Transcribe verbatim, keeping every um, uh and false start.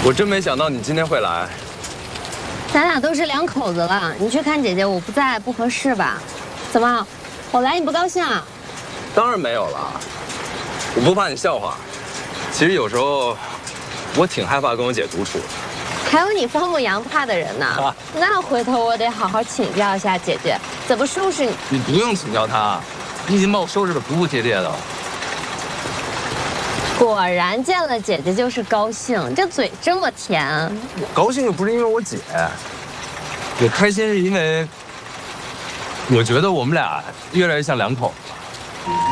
我真没想到你今天会来。 咱俩都是两口子了，你去看姐姐，我不在不合适吧？怎么，我来你不高兴啊？ 当然没有了，我不怕你笑话。其实有时候我挺害怕跟我姐独处的。 还有你放牧羊怕的人呢，啊、那回头我得好好请教一下姐姐，怎么收拾你。 你不用请教她，你已经把我收拾得服服帖帖的。 果然见了姐姐就是高兴，这嘴这么甜。 我高兴又不是因为我姐， 我开心是因为我觉得我们俩越来越像两口子。